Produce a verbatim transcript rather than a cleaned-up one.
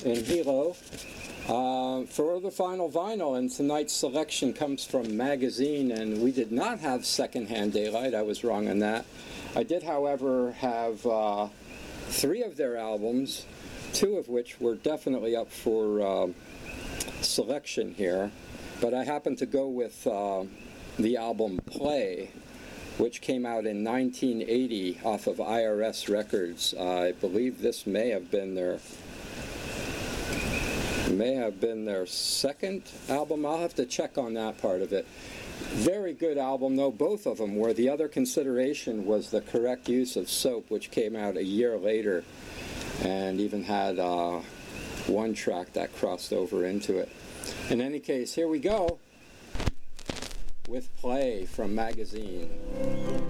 in Hilo uh, for the final vinyl, and tonight's selection comes from Magazine, and we did not have Secondhand Daylight. I was wrong on that. I did, however, have uh, three of their albums, two of which were definitely up for uh, selection here, but I happened to go with uh, the album Play, which came out in nineteen eighty off of I R S Records. Uh, I believe this may have been their may have been their second album. I'll have to check on that part of it. Very good album, though. Both of them were. The other consideration was the correct use of Soap, which came out a year later, and even had uh, one track that crossed over into it. In any case, here we go with Play from Magazine.